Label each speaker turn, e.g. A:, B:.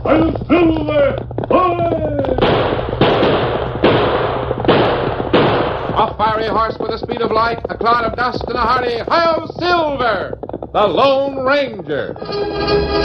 A: I'll Silver! Hoy!
B: A fiery horse with the speed of light, a cloud of dust, and a hearty, "Hi-yo, Silver!" The Lone Ranger.